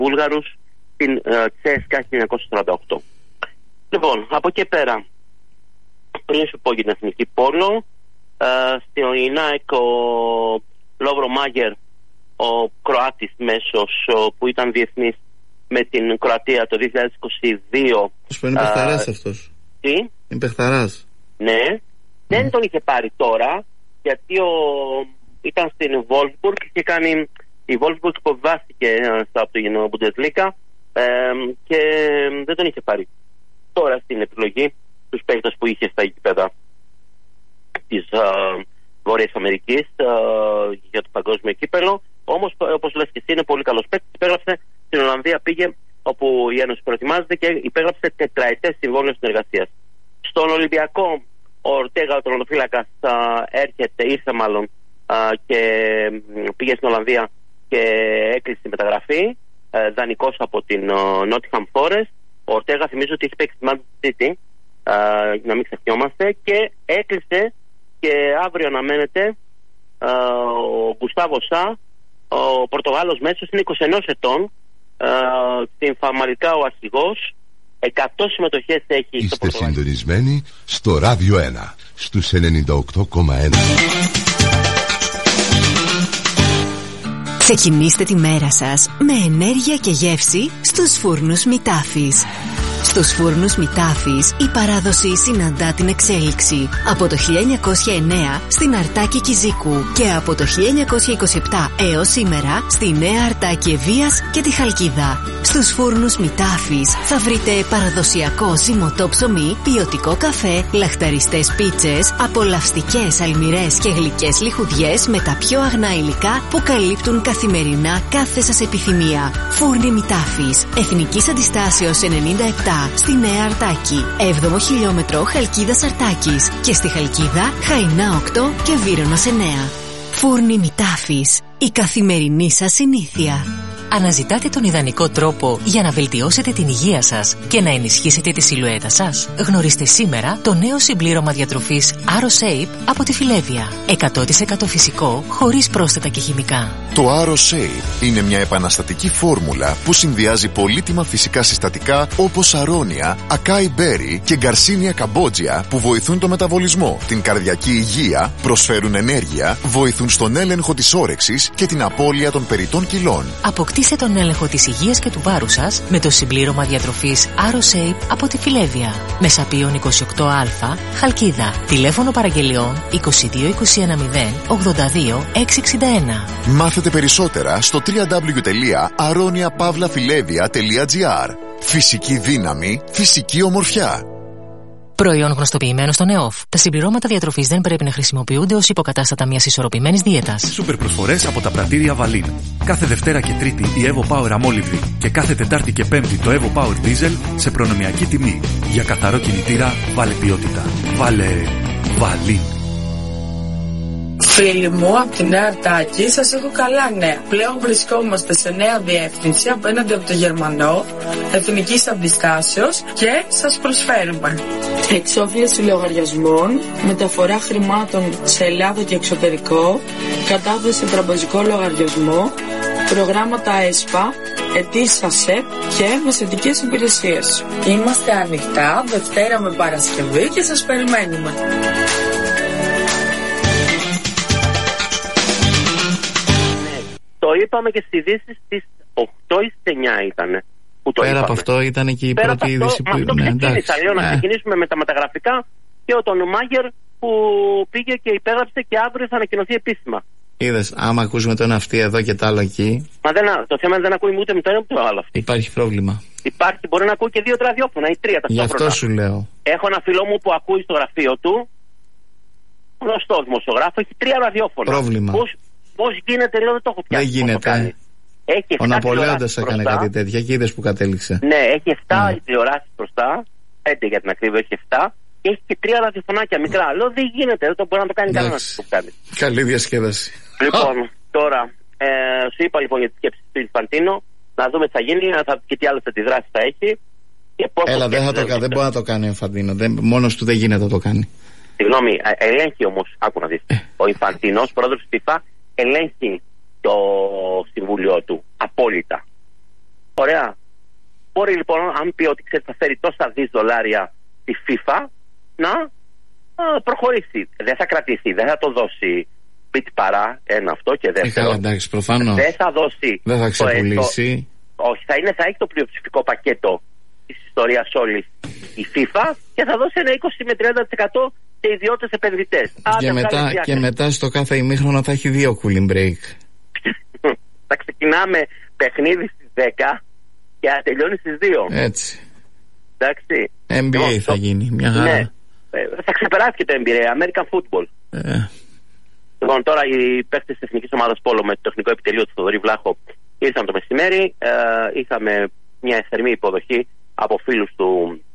Βούλγαρους στην CSKA 1948. Λοιπόν, από εκεί πέρα, πριν σου πω για την εθνική πόλο, στο ΙΝΑΕΚ ο Λόβρο Μάγερ, ο Κροάτης μέσος που ήταν διεθνής με την Κροατία το 2022. Είναι παιχταράς αυτός. Τι? Είναι παιχταράς. Ναι. Δεν τον είχε πάρει τώρα, γιατί ήταν στην Wolfsburg και κάνει... Η Wolfsburg υποβιβάστηκε από την Bundesliga και δεν τον είχε πάρει. Τώρα στην επιλογή τους παίκτες που είχε στα γήπεδα της Βόρειας Αμερικής για το παγκόσμιο κύπελλο. Όμως, όπως λες και εσύ, είναι πολύ καλός παίκτης. Υπέγραψε στην Ολλανδία, πήγε όπου η Ένωση προετοιμάζεται και υπέγραψε τετραετές συμβόλαιο συνεργασίας. Στον Ολυμπιακό, ο Ορτέγα, ο τερματοφύλακας, ήρθε μάλλον και πήγε στην Ολλανδία και έκλεισε τη μεταγραφή, δανεικός από την Nottingham Forest. Ο Ορτέγα, θυμίζω ότι έχει παίξει στη Manchester City, να μην ξεχνιόμαστε, και έκλεισε και αύριο αναμένεται ο Γκουστάβο Σα, ο Πορτογάλος μέσος, είναι 21 ετών, στην Φαμαλικά ο αρχηγός, 100 συμμετοχές έχει. Είστε συντονισμένοι στο Ράδιο 1 στους 98,1. Ξεκινήστε τη μέρα σας με ενέργεια και γεύση στους φούρνους Μητάφης. Στους φούρνους Μητάφης η παράδοση συναντά την εξέλιξη. Από το 1909 στην Αρτάκη Κιζίκου και από το 1927 έως σήμερα στη Νέα Αρτάκη Ευβοίας και τη Χαλκίδα. Στους φούρνους Μητάφης θα βρείτε παραδοσιακό ζυμωτό ψωμί, ποιοτικό καφέ, λαχταριστές πίτσες, απολαυστικές αλμυρές και γλυκές λιχουδιές με τα πιο αγνά υλικά που καλύπτουν καθημερινά κάθε σας επιθυμία. Φούρνοι Μητάφης, Εθνικής Αντιστάσεως 97 στη Νέα Αρτάκη, 7ο χιλιόμετρο Χαλκίδας Αρτάκης και στη Χαλκίδα Χαϊνά 8 και Βύρωνας 9. Φούρνοι Μητάφης, η καθημερινή σας συνήθεια. Αναζητάτε τον ιδανικό τρόπο για να βελτιώσετε την υγεία σας και να ενισχύσετε τη σιλουέτα σας? Γνωρίστε σήμερα το νέο συμπλήρωμα διατροφής AroShape από τη Φιλέβια. 100% φυσικό, χωρίς πρόσθετα και χημικά. Το AroShape είναι μια επαναστατική φόρμουλα που συνδυάζει πολύτιμα φυσικά συστατικά όπως αρώνια, ακάι μπέρι και γκαρσίνια καμπότζια που βοηθούν το μεταβολισμό, την καρδιακή υγεία, προσφέρουν ενέργεια, βοηθούν στον έλεγχο της όρεξης και την απώλεια των περιττών κιλών. Αποκτήστε τον έλεγχο της υγείας και του βάρους σας με το συμπλήρωμα διατροφής AroShape από τη Φιλέβια. Μεσαπίων 28α, Χαλκίδα. Τηλέφωνο παραγγελιών 22 210 82 661. Μάθετε περισσότερα στο www.aroniapavlafilevia.gr. Φυσική δύναμη, φυσική ομορφιά. Προϊόν γνωστοποιημένο στο ΝΕΟΦ. Τα συμπληρώματα διατροφής δεν πρέπει να χρησιμοποιούνται ως υποκατάστατα μιας ισορροπημένης δίαιτας. Σούπερ προσφορές από τα πρατήρια Βαλίν. Κάθε Δευτέρα και Τρίτη η Evo Power αμόλυβδη και κάθε Τετάρτη και Πέμπτη το Evo Power Diesel σε προνομιακή τιμή. Για καθαρό κινητήρα, βάλε ποιότητα. Βάλε Βαλίν. Φίλοι μου, από τη Νέα Αρτάκη σας έχω καλά νέα. Πλέον βρισκόμαστε σε νέα διεύθυνση απέναντι από το Γερμανό, Εθνικής Αντιστάσεως και σας προσφέρουμε εξόφληση λογαριασμών, μεταφορά χρημάτων σε Ελλάδα και εξωτερικό, κατάθεση τραπεζικό λογαριασμό, προγράμματα ΕΣΠΑ, αιτήσεις ΑΣΕΠ και μεσαιτικές υπηρεσίες. Είμαστε ανοιχτά Δευτέρα με Παρασκευή και σας περιμένουμε. Το είπαμε και στη είδηση στις 8 ή στις 9 ήτανε. Πέρα από αυτό ήταν και η πρώτη είδηση που είπαμε. Ξεκίνησα, λέω, να ξεκινήσουμε με τα μεταγραφικά και ο τον Μάγκερ που πήγε και υπέγραψε και αύριο θα ανακοινωθεί επίσημα. Είδες, άμα ακούσουμε το ένα αυτή εδώ και το άλλο εκεί. Μα το θέμα δεν ακούει ούτε με το ένα ούτε το άλλο αυτή. Υπάρχει πρόβλημα. Υπάρχει, μπορεί να ακούει και 2 ραδιόφωνα ή 3 ταυτόχρονα. Γι' αυτό σου λέω. Έχω ένα φίλο μου που ακούει στο γραφείο του, γνωστό δημοσιογράφο, έχει 3 ραδιόφωνα. Πρόβλημα. Πώς γίνεται, λέω, δεν το έχω πιάσει. Δεν γίνεται. Ο Ναπολέοντας έκανε κάτι τέτοια και είδες που κατέληξε. Ναι, έχει 7 τηλεοράσεις μπροστά, 5 για την ακρίβεια, έχει 7 και έχει και 3 ραδιοφωνάκια μικρά. Λέω δεν γίνεται, δεν μπορεί να το κάνει κανένα. Καλή διασκέδαση. Λοιπόν, τώρα σου είπα λοιπόν για τη σκέψη του Ινφαντίνο, να δούμε τι θα γίνει, και τι άλλες αντιδράσεις θα έχει. Έλα, δεν μπορεί να το κάνει ο Ινφαντίνο. Μόνος του δεν γίνεται να το κάνει. Συγγνώμη, ελέγχει όμως, άκου να δεις. Ο Ινφαντίνο, πρόεδρος της FIFA, ελέγχει το συμβούλιο του απόλυτα. Ωραία. Μπορεί λοιπόν, αν πει ότι ξέρει θα φέρει τόσα $2 τη FIFA, να προχωρήσει. Δεν θα κρατήσει, δεν θα το δώσει πίτι παρά, ένα αυτό, και δεύτερο. Εντάξει, προφανώς. Δεν θα δώσει. Δεν θα ξεπουλήσει. Όχι, θα είναι το πλειοψηφικό πακέτο της ιστορίας όλης η FIFA και θα δώσει ένα 20 με 30% σε ιδιώτες επενδυτές. Και μετά στο κάθε ημίχρονο θα έχει 2 cooling break. Θα ξεκινάμε παιχνίδι στις 10 και θα τελειώνει στις 2. Έτσι. Εντάξει. NBA θα γίνει, μια χαρά. Ναι. Θα ξεπεράσει και το NBA, American Football. Λοιπόν, τώρα οι παίκτες της Εθνικής Ομάδας Πόλο με το τεχνικό επιτελείο του Θοδωρή Βλάχο ήρθαν το μεσημέρι. Είχαμε μια θερμή υποδοχή από φίλους του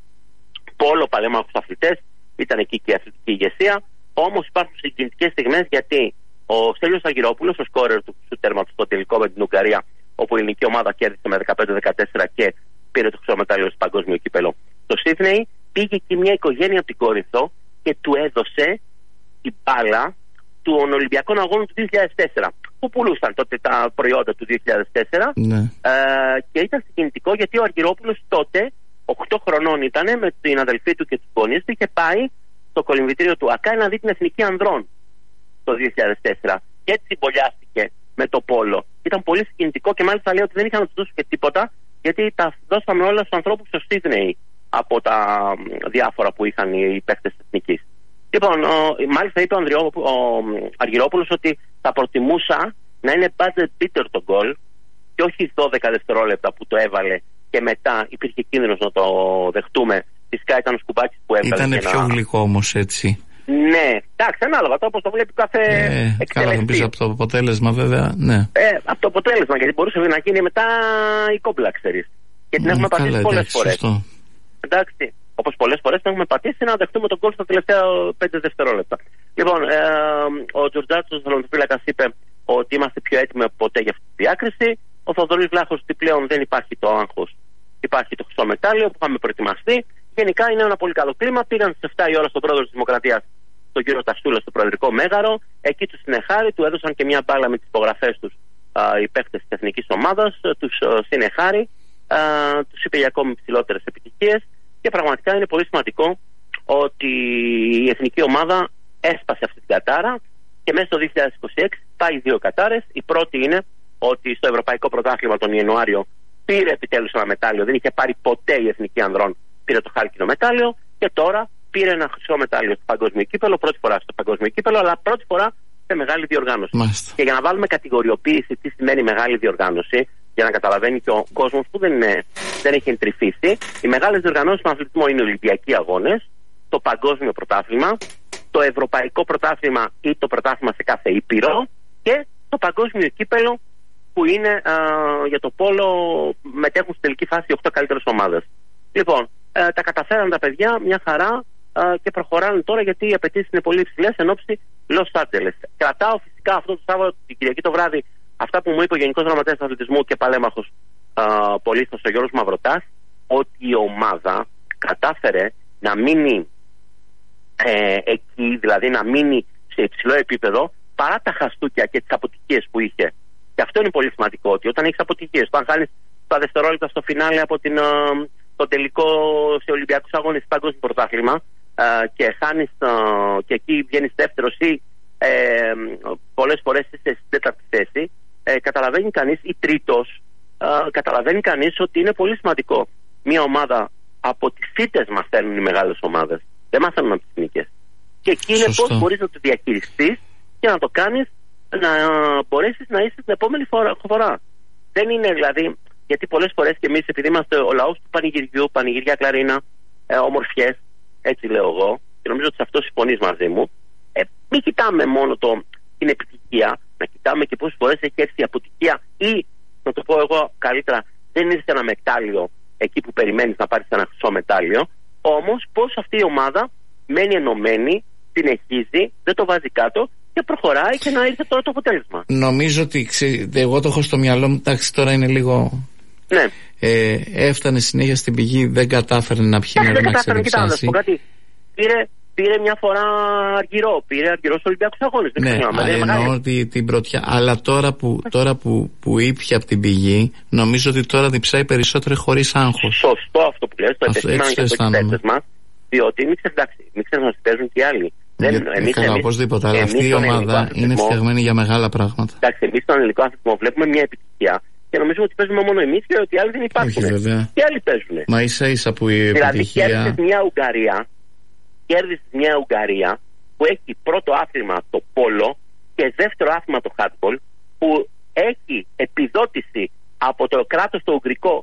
Πόλο, παλέμαχους αθλητές. Ήταν εκεί και η αθλητική ηγεσία. Όμως υπάρχουν συγκινητικές στιγμές, γιατί ο Στέλιος Αργυρόπουλος, ο σκόρερ του τέρματος στο τελικό με την Ουγγαρία, όπου η ελληνική ομάδα κέρδισε με 15-14 και πήρε το χρυσό μετάλλιο στο παγκόσμιο κύπελο στο Σίδνεϊ, πήγε εκεί μια οικογένεια από την Κόρινθο και του έδωσε την μπάλα των Ολυμπιακών Αγώνων του 2004, που πουλούσαν τότε τα προϊόντα του 2004. Ναι. Και ήταν συγκινητικό, γιατί ο Αργυρόπουλος τότε 8 χρονών ήταν, με την αδελφή του και τους γονείς του, είχε πάει στο κολυμβητήριο του ΑΚΑ να δει την Εθνική Ανδρών το 2004 και έτσι συμπολιάστηκε με το πόλο. Ήταν πολύ συγκινητικό και μάλιστα λέει ότι δεν είχαν να τους δώσουν και τίποτα, γιατί τα δώσαμε όλα στους ανθρώπους στο Σίδνεϊ από τα διάφορα που είχαν οι παίκτες της Εθνικής. Λοιπόν, μάλιστα είπε ο Αργυρόπουλος ότι θα προτιμούσα να είναι budget beater το γκολ και όχι 12 δευτερόλεπτα που το έβαλε και μετά υπήρχε κίνδυνος να το δεχτούμε. Φυσικά ήταν ο Σκουμπάκης που έβγαλε. Ήταν πιο γλυκό όμως, έτσι. Ναι, εντάξει, ανάλογα τώρα όπως το βλέπει κάθε εκτελεστή. Καλά, θα πεις από το αποτέλεσμα, βέβαια, ναι. Από το αποτέλεσμα, γιατί μπορούσε να γίνει μετά η κόμπλα, ξέρεις. Και την έχουμε πατήσει πολλές φορές. Εντάξει, όπως πολλές φορές την έχουμε πατήσει να δεχτούμε τον γκολ στα τελευταία 5 δευτερόλεπτα. Λοιπόν, ο Τζορτζάτσος, ο θαλονοφύλακας, είπε ότι είμαστε πιο έτοιμοι από ποτέ για αυτή τη διάκριση. Ο Θοδωρής Βλάχος ότι πλέον δεν υπάρχει το άγχος. Υπάρχει το χρυσό μετάλλιο που είχαμε προετοιμαστεί. Γενικά είναι ένα πολύ καλό κλίμα. Πήγαν στις 7 η ώρα στον πρόεδρο της Δημοκρατίας, τον κύριο Τασούλα, στο Προεδρικό Μέγαρο. Εκεί του συνεχάρη, του έδωσαν και μια μπάλα με τις υπογραφές τους οι παίκτες της Εθνικής Ομάδας. Τους συνεχάρη, τους είπε για ακόμη ψηλότερες επιτυχίες. Και πραγματικά είναι πολύ σημαντικό ότι η Εθνική Ομάδα έσπασε αυτή την κατάρα και μέσα στο 2026 πάει 2 κατάρες. Η πρώτη είναι ότι στο Ευρωπαϊκό Πρωτάθλημα τον Ιανουάριο πήρε επιτέλους ένα μετάλλιο. Δεν είχε πάρει ποτέ η Εθνική Ανδρών. Πήρε το χάλκινο μετάλλιο και τώρα πήρε ένα χρυσό μετάλλιο στο παγκόσμιο κύπελο. Πρώτη φορά στο παγκόσμιο κύπελο, αλλά πρώτη φορά σε μεγάλη διοργάνωση. Μάλιστα. Και για να βάλουμε κατηγοριοποίηση τι σημαίνει μεγάλη διοργάνωση, για να καταλαβαίνει και ο κόσμος που δεν έχει εντρυφήσει, οι μεγάλες διοργανώσεις στον αθλητισμό είναι οι Ολυμπιακοί Αγώνες, το Παγκόσμιο Πρωτάθλημα, το Ευρωπαϊκό Πρωτάθλημα ή το Πρωτάθλημα σε κάθε ήπειρο και το Παγκόσμιο Κύπελο, που είναι για το πόλο, μετέχουν στη τελική φάση οι 8 καλύτερες ομάδες. Λοιπόν, τα καταφέραν τα παιδιά μια χαρά και προχωράνε τώρα, γιατί οι απαιτήσεις είναι πολύ υψηλές εν ώψη Los Angeles. Κρατάω φυσικά αυτό το Σάββατο, την Κυριακή το βράδυ, αυτά που μου είπε ο Γενικός Γραμματέας Αθλητισμού και παλέμαχος πολίστας ο Γιώργος Μαυροτάς, ότι η ομάδα κατάφερε να μείνει εκεί, δηλαδή να μείνει σε υψηλό επίπεδο παρά τα χαστούκια και τις αποτυχίες που είχε. Και αυτό είναι πολύ σημαντικό, ότι όταν έχεις αποτυχίες, όταν χάνεις τα δευτερόλεπτα στο φινάλε από το τελικό σε Ολυμπιακούς Αγώνες στο Παγκόσμιο Πρωτάθλημα και χάνεις και εκεί βγαίνεις δεύτερος ή πολλές φορές είσαι στην τέταρτη θέση, καταλαβαίνει κανείς, ή τρίτος, καταλαβαίνει κανείς ότι είναι πολύ σημαντικό. Μια ομάδα από τις ήττες μας στέλνουν οι μεγάλες ομάδες, δεν μας στέλνουν από τις εθνικές. Και εκεί είναι πώς μπορείς να το διαχειριστείς και να το κάνεις, να μπορέσεις να είσαι την επόμενη φορά. Δεν είναι δηλαδή, γιατί πολλές φορές και εμείς, επειδή είμαστε ο λαός του πανηγυριού, πανηγυριά, κλαρίνα, ομορφιές, έτσι λέω εγώ, και νομίζω ότι σε αυτό συμφωνείς μαζί μου, μην κοιτάμε μόνο την επιτυχία, να κοιτάμε και πόσες φορές έχει έρθει η αποτυχία, ή να το πω εγώ καλύτερα, δεν ήρθε ένα μετάλλιο εκεί που περιμένεις να πάρεις ένα χρυσό μετάλλιο. Όμως πώς αυτή η ομάδα μένει ενωμένη, συνεχίζει, δεν το βάζει κάτω και προχωράει και να ήρθε τώρα το αποτέλεσμα. Νομίζω ότι εγώ το έχω στο μυαλό μου, εντάξει, τώρα είναι λίγο. Ναι. Έφτανε συνέχεια στην πηγή, δεν κατάφερε να πιει νερό να ξεδιψάσει. Πήρε Πήρε μια φορά πήρε Αργυρός Ολυμπιακούς Αγώνες. Ναι, εννοώ την πρωτιά. Αλλά τώρα που ήπια από την πηγή, νομίζω ότι τώρα διψάει περισσότερο χωρίς άγχος. Σωστό αυτό που λες, το επεσήμανε και από τις παίκτες μας, διότι μην ξεχνάς ότι παίζουν και οι άλλοι. Καλά, οπωσδήποτε, αλλά αυτή η ομάδα είναι φτιαγμένη για μεγάλα πράγματα. Εντάξει, εμείς στον ελληνικό αθλητισμό βλέπουμε μια επιτυχία και νομίζουμε ότι παίζουμε μόνο εμείς και ότι οι άλλοι δεν υπάρχουν. Και άλλοι παίζουν. Μα ίσα που η επιτυχία. Δηλαδή, κέρδισες μια Ουγγαρία που έχει πρώτο άθλημα το πόλο και δεύτερο άθλημα το handball, που έχει επιδότηση από το κράτος το ουγγρικό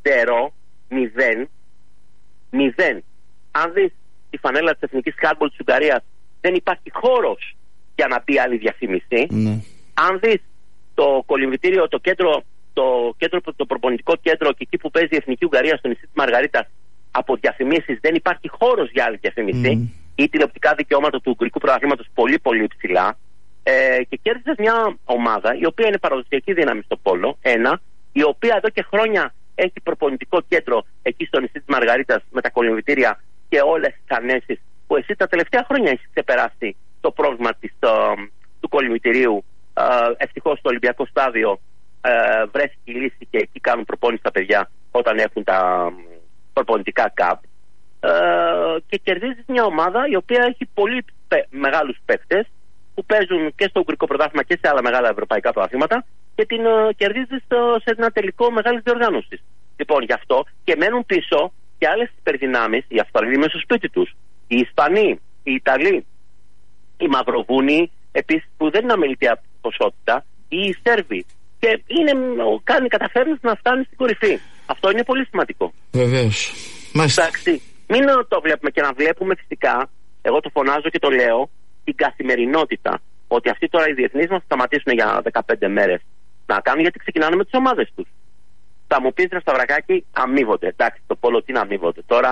0. Αν δεις τη φανέλα της εθνικής handball της Ουγγαρίας, δεν υπάρχει χώρος για να πει άλλη διαφήμιση. Αν δεις το κολυμβητήριο, το προπονητικό κέντρο και εκεί που παίζει η Εθνική Ουγγαρία στο νησί της Μαργαρίτας, από διαφημίσεις δεν υπάρχει χώρος για άλλη διαφήμιση, ή τηλεοπτικά δικαιώματα του Ουγγρικού πρωταθλήματος πολύ πολύ υψηλά, και κέρδισες μια ομάδα η οποία είναι παραδοσιακή δύναμη στο πόλο, η οποία εδώ και χρόνια έχει προπονητικό κέντρο εκεί στο νησί της Μαργαρίτας με τα κολυμβητήρια και όλες τις ανέσεις που εσύ τα τελευταία χρόνια έχεις ξεπεράσει το πρόβλημα του κολυμβητηρίου. Ευτυχώς στο Ολυμπιακό στάδιο βρέθηκε η λύση και εκεί κάνουν προπόνηση τα παιδιά όταν έχουν τα προπονητικά ΚΑΠ, και κερδίζεις μια ομάδα η οποία έχει πολύ μεγάλους παίκτες που παίζουν και στο Ουγγρικό πρωτάθλημα και σε άλλα μεγάλα ευρωπαϊκά πρωταθλήματα και την κερδίζεις σε ένα τελικό μεγάλης διοργάνωσης. Λοιπόν, γι' αυτό και μένουν πίσω και άλλες υπερδυνάμεις, οι Αυστραλοί μέσα στο σπίτι τους, οι Ισπανοί, οι Ιταλοί, οι Μαυροβούνοι επίσης που δεν είναι αμεληταία ποσότητα, οι Σέρβοι, και καταφέρνεις να φτάνεις στην κορυφή. Αυτό είναι πολύ σημαντικό. Βεβαίως. Εντάξει, μην το βλέπουμε και να βλέπουμε φυσικά, εγώ το φωνάζω και το λέω, την καθημερινότητα. Ότι αυτοί τώρα οι διεθνείς μας σταματήσουν για 15 μέρες να κάνουν, γιατί ξεκινάνε με τις ομάδες τους. Θα μου πεις, ρε Σταυρακάκη, αμείβονται. Εντάξει, το πόλο τι να αμείβονται. Τώρα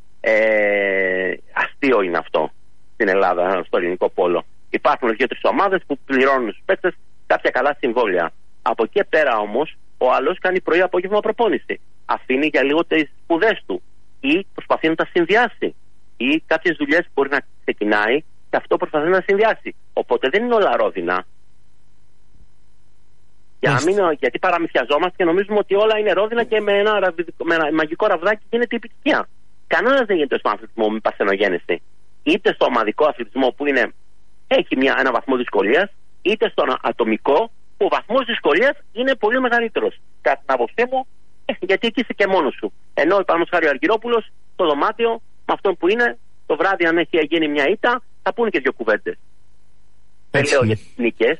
αστείο είναι αυτό στην Ελλάδα, στο ελληνικό πόλο. Υπάρχουν 2-3 ομάδες που πληρώνουν στους παίκτες κάποια καλά συμβόλαια. Από εκεί πέρα όμως ο άλλος κάνει πρωί-απόγευμα προπόνηση. Αφήνει για λίγο τις σπουδές του ή προσπαθεί να τα συνδυάσει. Ή κάποιες δουλειές που μπορεί να ξεκινάει και αυτό προσπαθεί να συνδυάσει. Οπότε δεν είναι όλα ρόδινα. Γιατί παραμυθιαζόμαστε και νομίζουμε ότι όλα είναι ρόδινα και με ένα μαγικό ραβδάκι γίνεται η επιτυχία. Κανένας δεν γίνεται στον αθλητισμό με παρθενογέννηση. Είτε στο ομαδικό αθλητισμό που έχει ένα βαθμό δυσκολίας, είτε στον ατομικό που ο βαθμός δυσκολίας είναι πολύ μεγαλύτερος. Κατά την άποψή μου, γιατί εκεί είσαι και μόνος σου. Ενώ παραδείγματος χάρη ο Αργυρόπουλος στο δωμάτιο με αυτόν που είναι, το βράδυ, αν έχει γίνει μια ήττα, θα πούνε και δύο κουβέντες. Δεν λέω για τις νίκες.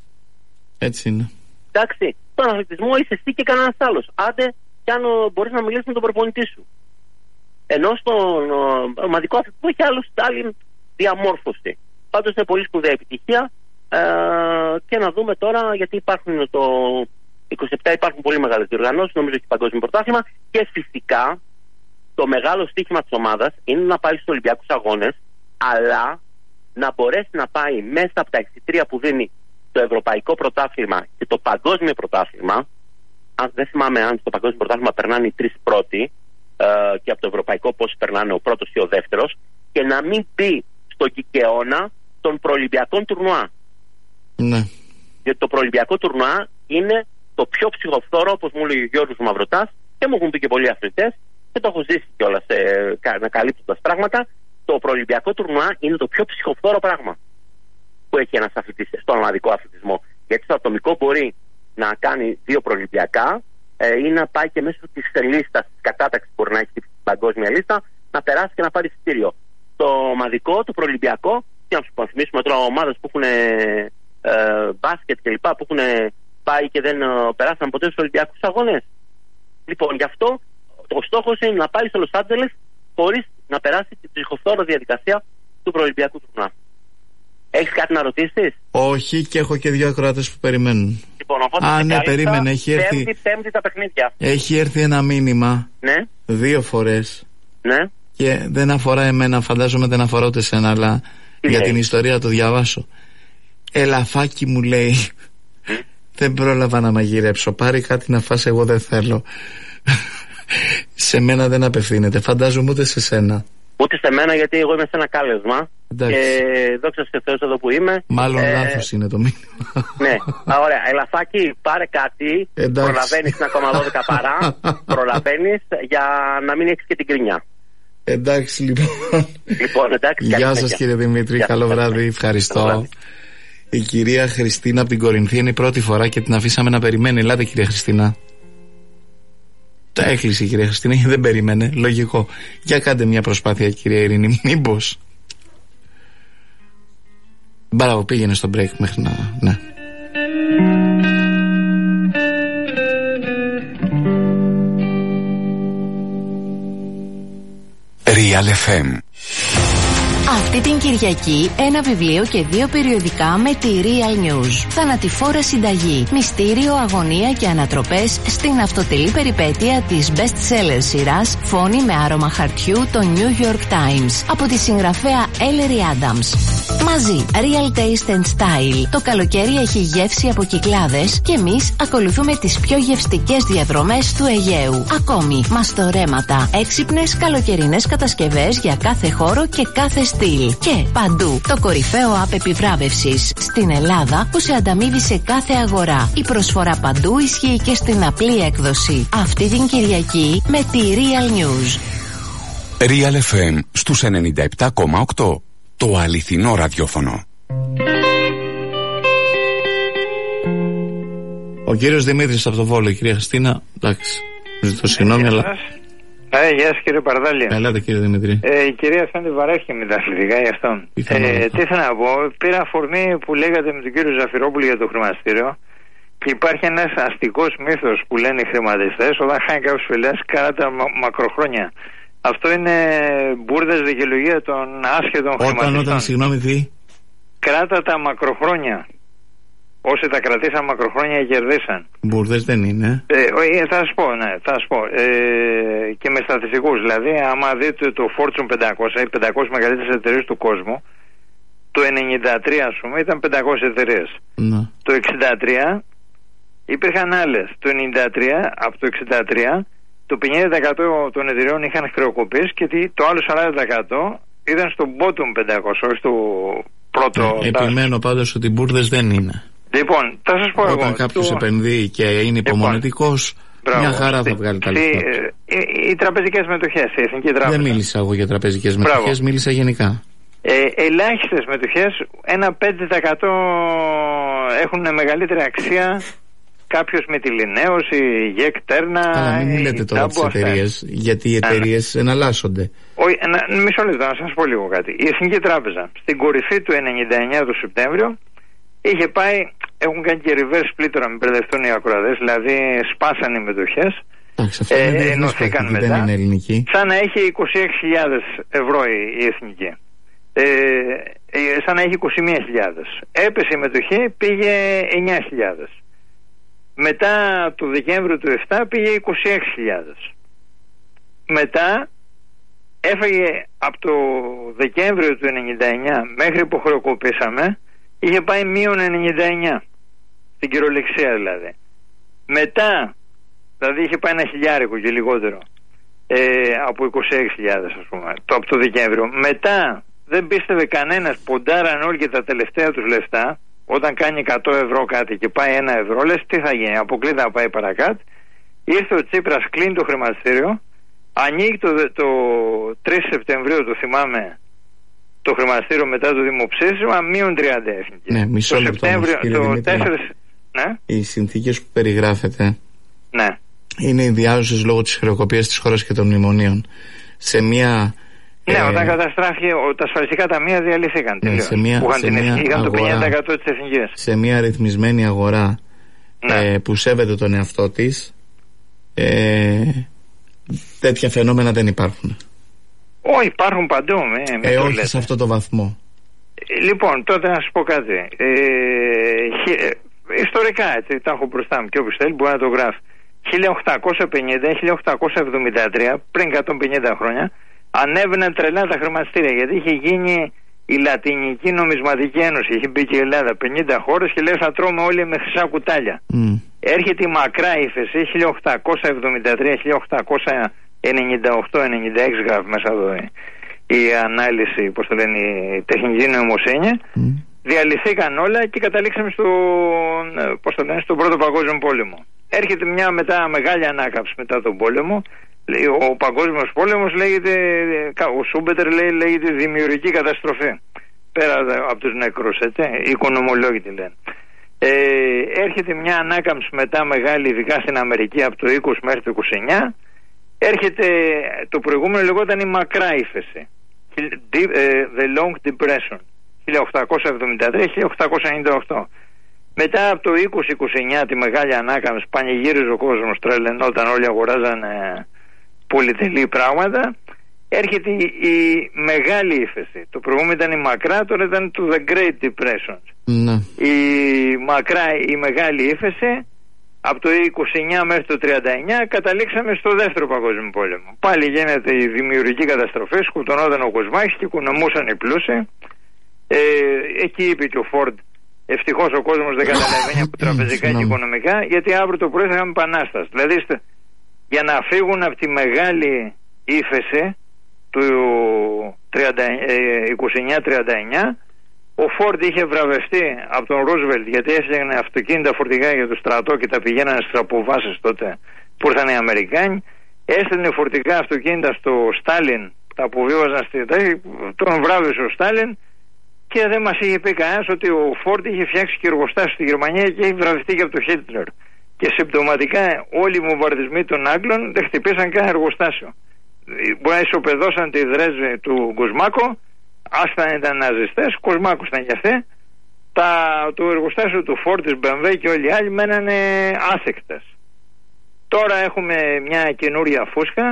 Έτσι είναι. Εντάξει, στον αθλητισμό είσαι εσύ και κανένας άλλος. Άντε, κι αν μπορείς να μιλήσεις με τον προπονητή σου. Ενώ στον ομαδικό αθλητισμό έχει άλλη διαμόρφωση. Πάντως είναι πολύ σπουδαία επιτυχία. Και να δούμε τώρα, γιατί υπάρχουν το 27 υπάρχουν πολύ μεγάλες διοργανώσεις, νομίζω και παγκόσμιο πρωτάθλημα, και φυσικά το μεγάλο στοίχημα της ομάδας είναι να πάει στους Ολυμπιακούς Αγώνες, αλλά να μπορέσει να πάει μέσα από τα εξιτρία που δίνει το Ευρωπαϊκό Πρωτάθλημα και το Παγκόσμιο Πρωτάθλημα. Αν δεν θυμάμαι αν στο Παγκόσμιο Πρωτάθλημα περνάνε οι τρεις πρώτοι, και από το Ευρωπαϊκό πώς περνάνε ο πρώτος ή ο δεύτερος, και να μην πει στον κικαιώνα των προολυμπιακών τουρνουά. Ναι. Γιατί το προολυμπιακό τουρνουά είναι το πιο ψυχοφθόρο, όπως μου λέει ο Γιώργος Μαυροτάς, και μου έχουν πει και πολλοί αθλητές, και το έχω ζήσει κιόλας ανακαλύπτοντας πράγματα. Το προολυμπιακό τουρνουά είναι το πιο ψυχοφθόρο πράγμα που έχει ένας αθλητής στον ομαδικό αθλητισμό. Γιατί στο ατομικό μπορεί να κάνει 2 προολυμπιακά ή να πάει και μέσω της λίστας, της κατάταξης που μπορεί να έχει στην παγκόσμια λίστα, να περάσει και να πάρει εισιτήριο. Το ομαδικό, το προολυμπιακό, και να σου θυμίσουμε τώρα ομάδες που έχουν μπάσκετ κλπ. Που έχουν πάει και δεν περάσαν ποτέ στους Ολυμπιακούς Αγώνες. Λοιπόν, γι' αυτό ο στόχος είναι να πάει στο Λος Άντζελες χωρίς να περάσει την ψυχοφθόρο διαδικασία του προολυμπιακού τουρνουά. Έχεις κάτι να ρωτήσεις? Όχι, και έχω και 2 ακροατές που περιμένουν. Λοιπόν, οπότε ναι, περίμενε, έχει έρθει. Πέμπτη τα παιχνίδια. Έχει έρθει ένα μήνυμα. Ναι. 2 φορές. Ναι. Και δεν αφορά εμένα, φαντάζομαι δεν αφορά ούτε εσένα, αλλά για την ιστορία το διαβάσω. Ελαφάκι μου λέει, δεν πρόλαβα να μαγειρέψω, πάρει κάτι να φας, εγώ δεν θέλω. Σε μένα δεν απευθύνεται, φαντάζομαι ούτε σε σένα. Ούτε σε μένα, γιατί εγώ είμαι σε ένα κάλεσμα. Εντάξει. Και δόξα σε Θεός εδώ που είμαι. Μάλλον λάθος είναι το μήνυμα. Ναι, ωραία. Ελαφάκι, πάρε κάτι. Προλαβαίνεις, είναι ακόμα 12 παρά. Προλαβαίνεις για να μην έχεις και την κρινιά. Εντάξει, λοιπόν. Εντάξει, γεια σας, κύριε Δημήτρη. Καλό βράδυ. Ευχαριστώ. Η κυρία Χριστίνα από την Κορινθία είναι η πρώτη φορά και την αφήσαμε να περιμένει. Ελάτε, κυρία Χριστίνα. Τα έκλεισε η κυρία Χριστίνα και δεν περίμενε. Λογικό. Για κάντε μια προσπάθεια, κυρία Ειρήνη. Μήπως. Μπράβο, πήγαινε στο break μέχρι να. Ναι. Real FM. Αυτή την Κυριακή ένα βιβλίο και 2 περιοδικά με τη Real News. Θανατηφόρα συνταγή, μυστήριο, αγωνία και ανατροπές στην αυτοτελή περιπέτεια της best-seller σειράς Φόνη με άρωμα χαρτιού, το New York Times, από τη συγγραφέα Ellery Adams. Μαζί, Real Taste and Style. Το καλοκαίρι έχει γεύση από Κυκλάδες και εμείς ακολουθούμε τις πιο γευστικές διαδρομές του Αιγαίου. Ακόμη, μαστορέματα, έξυπνες καλοκαιρινές κατασκευές για κάθε χώρο και κάθε στυλ. Και παντού το κορυφαίο app επιβράβευσης στην Ελλάδα που σε ανταμείβει σε κάθε αγορά. Η προσφορά παντού ισχύει και στην απλή έκδοση. Αυτή την Κυριακή με τη Real News. Real FM στους 97,8. Το αληθινό ραδιόφωνο. Ο κύριος Δημήτρης από το Βόλο, η κυρία Χριστίνα. Εντάξει, ζητώ συγγνώμη, αλλά. Γεια σας, κύριε Παρδάλη. Ελάτε, κύριε Δημήτρη. Η κυρία Σάντι βαρέθηκε με τα αθλητικά γι' αυτόν. Τι θέλω να πω, πήρα αφορμή που λέγατε με τον κύριο Ζαφυρόπουλο για το χρηματιστήριο. Και υπάρχει ένας αστικός μύθος που λένε οι χρηματιστές, όταν χάνει κάποιος φιλές, κράτα μακροχρόνια. Αυτό είναι μπουρδες δικαιολογία των άσχετων χρηματιστών. Όταν, συγγνώμη, τι? Κράτα τα μακροχρόνια. Όσοι τα κρατήσαν μακροχρόνια κερδίσαν. Μπουρδες δεν είναι. Θα σας πω, ναι, θα σας πω. Και με στατιστικούς. Δηλαδή, άμα δείτε το Fortune 500, οι 500 μεγαλύτερες εταιρείες του κόσμου, το 93, ας πούμε, ήταν 500 εταιρείες. Ναι. Το 63 υπήρχαν άλλες. Το 93, από το 63, το 50% των εταιρεών είχαν χρεοκοπήσει και το άλλο 40% ήταν στο bottom 500, όχι στο πρώτο. Επιμένω πάντως ότι μπουρδες δεν είναι. Λοιπόν, θα σας πω εγώ. Όταν κάποιος επενδύει και είναι υπομονετικός, μια χαρά θα βγάλει τα λεφτά. Οι τραπεζικές μετοχές, η Εθνική Τράπεζα. Δεν μίλησα εγώ για τραπεζικές μετοχές, μίλησα γενικά. Ελάχιστες μετοχές, ένα 5% έχουν μεγαλύτερη αξία. Κάποιος με τη Λινέος, η ΓΕΚ, Τέρνα. Αλλά μην λέτε τώρα τις εταιρείες, γιατί οι εταιρείες εναλλάσσονται. Όχι, μισό λεπτό, να σας πω λίγο κάτι. Η Εθνική Τράπεζα, στην κορυφή του 99 του Σεπτέμβριο, είχε πάει, έχουν κάνει και reverse split, τώρα μην μπερδευτούν οι ακροατές, δηλαδή σπάσαν οι μετοχές, ενωθήκαν μετά, δεν είναι ελληνική. σαν να έχει 26.000 ευρώ η Εθνική. Σαν να έχει 21.000. Έπεσε η μετοχή, πήγε 9.000. Μετά το Δεκέμβριο του 7 πήγε 26.000. Μετά έφαγε από το Δεκέμβριο του 99 μέχρι που χρεοκοπήσαμε, είχε πάει μείον 99 στην κυριολεξία δηλαδή. Μετά, δηλαδή είχε πάει 1.000 και λιγότερο, από 26.000 ας πούμε, από το Δεκέμβριο. Μετά δεν πίστευε κανένας, ποντάραν όλοι και τα τελευταία τους λεφτά. Όταν κάνει 100 ευρώ κάτι και πάει 1 ευρώ, λες τι θα γίνει, αποκλείται να πάει παρακάτω. Ήρθε ο Τσίπρας, κλείνει το χρηματιστήριο, ανοίγει το 3 Σεπτεμβρίου, το θυμάμαι, το χρηματιστήριο μετά το δημοψήφισμα, μείον 30 εθνική. Ναι, μισό λεπτό όμως, κύριε Δημήτρη. Ναι. Οι συνθήκες που περιγράφετε, ναι, είναι ιδιάζουσες λόγω της χρεοκοπίας της χώρας και των μνημονίων. Σε μια... Ναι, όταν καταστράφηκε, τα ασφαλιστικά ταμεία διαλύθηκαν. Ναι, είχαν το 50% της εθνικής. Σε μια ρυθμισμένη αγορά, ναι, που σέβεται τον εαυτό της, τέτοια φαινόμενα δεν υπάρχουν. Όχι, υπάρχουν παντού. Όχι σε αυτό το βαθμό. Λοιπόν, τότε να σας πω κάτι. Ιστορικά, έτσι, τα έχω μπροστά μου και όποιος θέλει μπορεί να το γράφει. 1850-1873, πριν 150 χρόνια, ανέβαιναν τρελά τα χρηματιστήρια, γιατί είχε γίνει η Λατινική Νομισματική Ένωση, είχε μπει και η Ελλάδα, 50 χώρες, και λέει θα τρώμε όλοι με χρυσά κουτάλια. Έρχεται η μακρά ύφεση, 1873-1898-96 γράφει μέσα εδώ. η ανάλυση, πώς το λένε, η τεχνική νοημοσύνη, διαλυθήκαν όλα και καταλήξαμε στον Πρώτο Παγκόσμιο Πόλεμο. Έρχεται μια μετά μεγάλη ανάκαμψη μετά τον πόλεμο. Ο Παγκόσμιος Πόλεμος λέγεται, ο Σούμπετερ λέγεται δημιουργική καταστροφή. Πέρα από τους νεκρούς, έτσι, οι οικονομολόγοι τη λένε. Έρχεται μια ανάκαμψη μετά μεγάλη, ειδικά στην Αμερική, από το 20 μέχρι το 29. Έρχεται, το προηγούμενο λεγόταν η μακρά ύφεση, the Long Depression, 1873-1898. Μετά από το 20-29 τη μεγάλη ανάκαμψη, πανηγύριζε ο κόσμος, τρελαινόταν, όλοι αγοράζανε πολυτελή πράγματα. Έρχεται η μεγάλη ύφεση. Το προηγούμενο ήταν η μακρά, τώρα ήταν το The Great Depression. Η μακρά, η μεγάλη ύφεση, από το 29 μέχρι το 39 καταλήξαμε στο δεύτερο παγκόσμιο πόλεμο. Πάλι γίνεται η δημιουργική καταστροφή, σκοτωνόταν ο Κοσμάκης και οικονομούσαν οι πλούσιοι. Εκεί είπε και ο Φόρντ, ευτυχώς ο κόσμος δεν καταλαβαίνει από τραπεζικά και οικονομικά, γιατί αύριο το πρωί θα είχαμε επανάσταση. Δηλαδή για να φύγουν από τη μεγάλη ύφεση του 29-39, ο Φόρντ είχε βραβευτεί από τον Ρούσβελτ, γιατί έφτιαχνε αυτοκίνητα φορτηγά για το στρατό και τα πηγαίνανε στις αποβάσεις τότε που ήρθαν οι Αμερικάνοι. Έστελνε φορτηγά αυτοκίνητα στο Στάλιν, τα αποβίβαζαν τον βράβευσε ο Στάλιν, και δεν μας είχε πει κανένας ότι ο Φόρντ είχε φτιάξει και εργοστάσιο στη Γερμανία και έχει βραβευτεί και από τον Χίτλερ. Και συμπτωματικά όλοι οι βομβαρδισμοί των Άγγλων δεν χτυπήσαν καν εργοστάσιο. Μπορεί να ισοπεδώσαν τη Δρέσδη του Κοσμάκο, άστα ήταν ναζιστές, Κοσμάκος ήταν κι αυτοί. Το εργοστάσιο του Φόρντ, της BMW και όλοι οι άλλοι μένανε άθικτες. Τώρα έχουμε μια καινούρια φούσκα.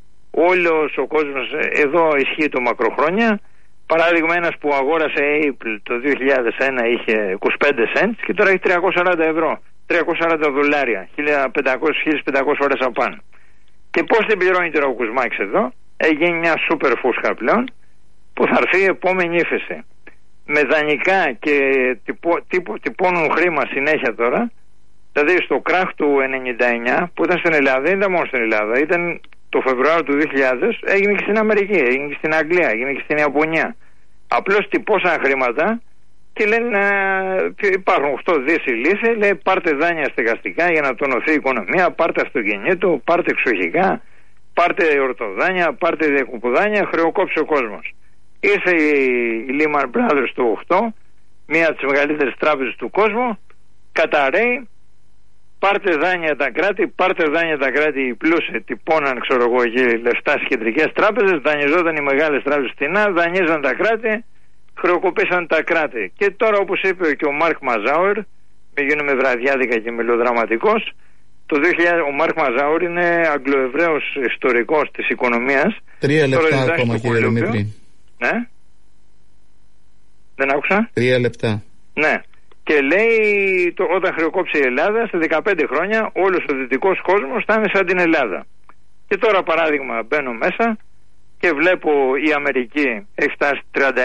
Όλος ο κόσμος εδώ ισχύει το μακροχρόνια. Παράδειγμα, ένας που αγόρασε Apple το 2001 είχε 25 cents και τώρα έχει 340 ευρώ, 340 δολάρια, 1.500-1.500 φορές απάνω. Και πώς την πληρώνει τώρα ο Κουσμάκης εδώ? Έγινε μια σούπερ φούσκα πλέον που θα έρθει η επόμενη ύφεση. Με δανεικά και τυπώνουν χρήμα συνέχεια τώρα. Δηλαδή στο κράχ του 99 που ήταν στην Ελλάδα, δεν ήταν μόνο στην Ελλάδα, ήταν το Φεβρουάριο του 2000, έγινε και στην Αμερική, έγινε και στην Αγγλία, έγινε και στην Ιαπωνία. Απλώς τυπώσαν χρήματα και λένε υπάρχουν 8 δις η λύση, λέει πάρτε δάνεια στεγαστικά για να τονωθεί η οικονομία, πάρτε αυτοκινήτου, πάρτε εξοχικά, πάρτε ορτοδάνεια, πάρτε διακοποδάνεια, χρεοκόψει ο κόσμος. Ήρθε η Lehman Brothers το 8, μία από τις μεγαλύτερες τράπεζες του κόσμου, καταραίει. Πάρτε δάνεια τα κράτη, οι πλούσιοι τυπώναν, ξέρω εγώ, λεφτά στις κεντρικές τράπεζες, δανειζόταν οι μεγάλες τράπεζες φτηνά, δανείζαν τα κράτη, χρεοκοπήσαν τα κράτη. Και τώρα, όπως είπε και ο Μάρκ Μαζάουερ, μην γίνομαι βραδιάδικα και μελοδραματικός, το 2000 ο Μάρκ Μαζάουερ είναι Αγγλοεβραίος ιστορικός της οικονομίας. 3 λεπτά ακόμα, κύριε Δημήτρη. Ναι. Δεν άκουσα. 3 λεπτά. Ναι. Και λέει όταν χρεοκόψει η Ελλάδα, σε 15 χρόνια όλος ο δυτικός κόσμος θα είναι σαν την Ελλάδα. Και τώρα παράδειγμα μπαίνω μέσα και βλέπω η Αμερική έχει φτάσει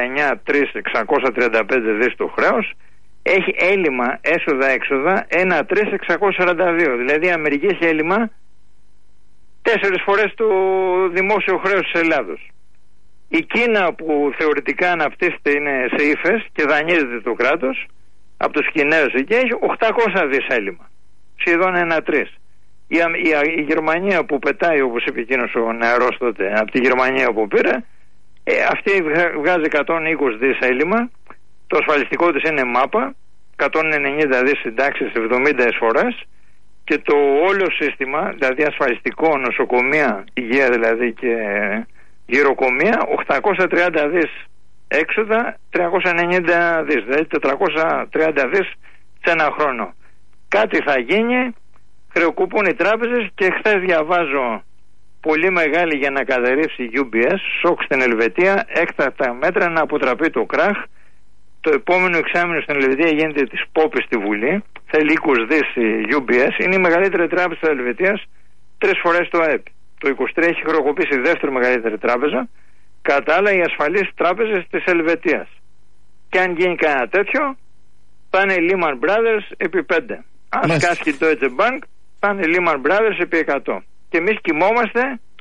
39.635 δις το χρέος, έχει έλλειμμα έσοδα-έξοδα 1.3.642. Δηλαδή η Αμερική έχει έλλειμμα 4 φορές το δημόσιο χρέος της Ελλάδος. Η Κίνα που θεωρητικά αναπτύσσεται είναι σε ύφες και δανείζεται το κράτος από τους Κινέζους εκεί, έχει 800 δις έλλειμμα, σχεδόν 1-3. Η Γερμανία που πετάει, όπως είπε εκείνος ο νεαρός τότε, από τη Γερμανία που πήρε, αυτή βγάζει 120 δις έλλειμμα, το ασφαλιστικό της είναι μάπα, 190 δις συντάξεις, 70 εισφορές, και το όλο σύστημα, δηλαδή ασφαλιστικό, νοσοκομεία, υγεία δηλαδή και γυροκομεία, 830 δις έξοδα, 390 δις, δηλαδή 430 δις σε ένα χρόνο. Κάτι θα γίνει, χρεοκοπούν οι τράπεζες, και χθες διαβάζω πολύ μεγάλη για να καταρρεύσει η UBS, σοκ στην Ελβετία, έκτακτα μέτρα να αποτραπεί το κράχ. Το επόμενο εξάμηνο στην Ελβετία γίνεται της Πόπης στη Βουλή, θέλει 20 δις η UBS, είναι η μεγαλύτερη τράπεζα της Ελβετίας, 3 φορές το ΑΕΠ. Το 23 έχει χρεοκοπήσει η δεύτερη μεγαλύτερη τράπεζα, κατά άλλα οι ασφαλείς τράπεζες της Ελβετίας. Και αν γίνει κανένα τέτοιο, θα είναι Lehman Brothers επί 5. Αν σκάσει το Deutsche Bank, θα είναι Lehman Brothers επί 100. Και εμείς κοιμόμαστε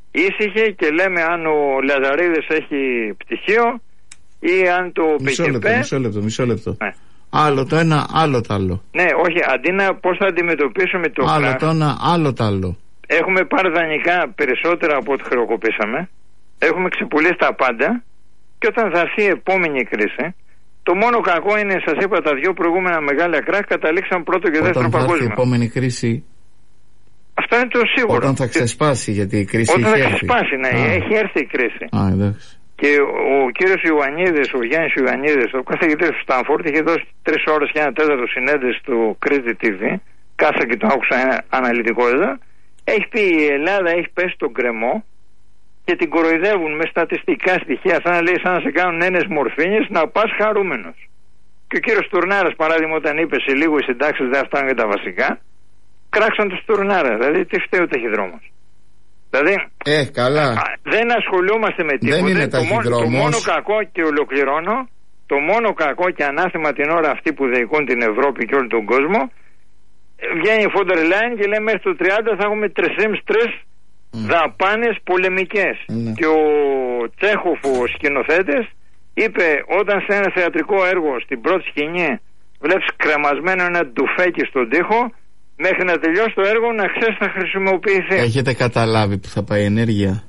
ήσυχοι και λέμε αν ο Λαζαρίδης έχει πτυχίο ή αν το ΠΚΠ. Μισό λεπτό. Ναι. Άλλο το ένα, άλλο το άλλο. Ναι, όχι, αντί να πώς θα αντιμετωπίσουμε το άλλο κράχ, το ένα, άλλο το άλλο. Έχουμε πάρει δανεικά περισσότερα από ό,τι χρεοκοπήσαμε. Έχουμε ξεπουλήσει τα πάντα. Και όταν θα έρθει η επόμενη κρίση, το μόνο κακό είναι, σας είπα, τα δύο προηγούμενα μεγάλα κράχ καταλήξαν πρώτο και δεύτερο παγκόσμιο. Όταν θα έρθει η επόμενη κρίση. Αυτό είναι το σίγουρο. Όταν θα ξεσπάσει, γιατί η κρίση όταν έχει έρθει. Όταν θα ξεσπάσει, ναι, έχει έρθει η κρίση. Εντάξει. Και ο κύριος Ιωαννίδης, ο Γιάννης Ιωαννίδης, ο καθηγητής του Στάνφορντ, είχε δώσει 3 ώρες και 1/4 συνέντευξη στο Crete TV. Κάσα και το άκουσα αναλυτικότητα. Έχει πει η Ελλάδα έχει πέσει στον γκρεμό και την κοροϊδεύουν με στατιστικά στοιχεία. Σαν να λέει, σαν να σε κάνουν έννες μορφήνες, να πας χαρούμενος. Και ο κύριος Τουρνάρας, παράδειγμα, όταν είπε σε λίγο οι συντάξεις δεν φτάνουν για τα βασικά, κράξαν τους Τουρνάρα. Δηλαδή, τι φταίει ο ταχυδρόμος. Δηλαδή, καλά. Δεν ασχολούμαστε με τίποτα. Δεν είναι το μόνο κακό, και ολοκληρώνω, το μόνο κακό και ανάθεμα την ώρα αυτή που διοικούν την Ευρώπη και όλο τον κόσμο, βγαίνει η Φόντερ Λάιν και λέει μέχρι το 30 θα έχουμε 3,5-3 δαπάνες πολεμικές. Και ο Τσέχοφ, ο σκηνοθέτης, είπε όταν σε ένα θεατρικό έργο στην πρώτη σκηνή βλέπεις κρεμασμένο ένα ντουφέκι στον τοίχο, μέχρι να τελειώσει το έργο να ξέρεις θα χρησιμοποιηθεί. Έχετε καταλάβει που θα πάει η ενέργεια?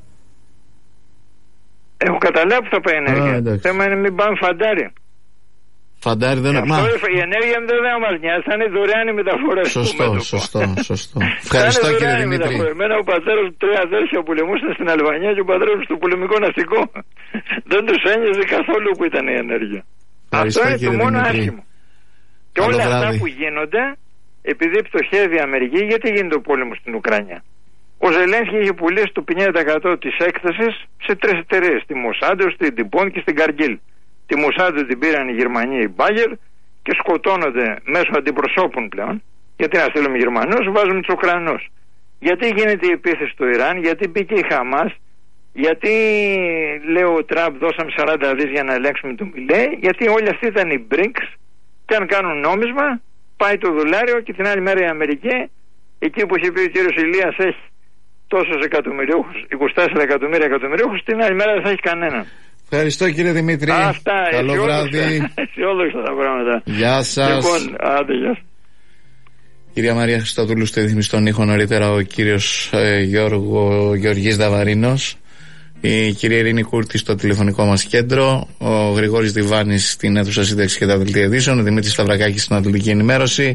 Έχω καταλάβει που θα πάει η ενέργεια. Θέμα είναι μην πάμε φαντάρι. Φαντάρι δεν είναι. Η ενέργεια δεν θα μας νοιάζει, θα είναι δωρεάν οι μεταφορές. Σωστό. Ευχαριστώ κύριε Δημήτρη. Εμένα ο πατέρας μου 3 αδέρφια πολεμούσαν στην Αλβανία και ο πατέρας μου στο πολεμικό ναυτικό. Δεν τους ένοιαζε καθόλου που ήταν η ενέργεια. Αυτό είναι το μόνο άσχημο. Και όλα αυτά που γίνονται, επειδή πτωχεύει η Αμερική, γιατί γίνεται ο πόλεμος στην Ουκρανία. Ο Ζελένσκι είχε πουλήσει το 50% της έκθεσης σε 3 εταιρείες, τη Μοσάντο, στην Τιμπόν και στην Καργκίλ. Τη Μοσάντο την πήραν οι Γερμανοί, οι Μπάγκερ, και σκοτώνονται μέσω αντιπροσώπων πλέον. Γιατί να στείλουμε Γερμανούς, βάζουμε τους Ουκρανούς. Γιατί γίνεται η επίθεση στο Ιράν, γιατί μπήκε η Χαμάς, γιατί λέει ο Τραμπ δώσαμε 40 δις για να ελέγξουμε τον Μιλέη, γιατί όλοι αυτοί ήταν οι BRICS και αν κάνουν νόμισμα, πάει το δολάριο και την άλλη μέρα η Αμερική, εκεί που είχε πει ο κύριος Ηλίας έχει τόσους εκατομμυριούχους, 24 εκατομμυριούχους, την άλλη μέρα δεν θα έχει κανέναν. Ευχαριστώ κύριε Δημήτρη. Αυτά, καλό βράδυ. Αισιόδοξα τα πράγματα. Γεια σας. Λοιπόν, άντε, γεια σας. Κυρία Μαρία Χριστοδούλου, στη ρύθμιση στον ήχο, νωρίτερα ο κύριος Γεωργής Δαβαρίνος, η κυρία Ειρήνη Κούρτη στο τηλεφωνικό μας κέντρο, ο Γρηγόρης Διβάνης στην αίθουσα σύνταξη και τα δελτία ειδήσεων, ο Δημήτρης Σταυρακάκης στην αθλητική ενημέρωση.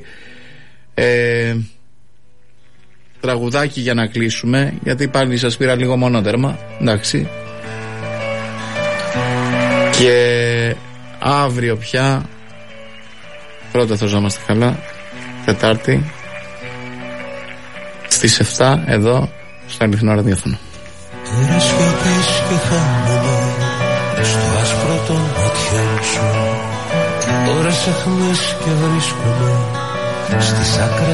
Τραγουδάκι για να κλείσουμε, γιατί πάλι σας πήρα λίγο μονότερμα, εντάξει. Και αύριο πια, πρώτα θα είμαστε καλά, Τετάρτη, στις 7 εδώ στο Αληθινό Ραδιόφωνο. Τώρα σιωπές και χάνομαι στο άσπρο των ματιών σου. Ώρες αιχμές και βρίσκομαι στις άκρες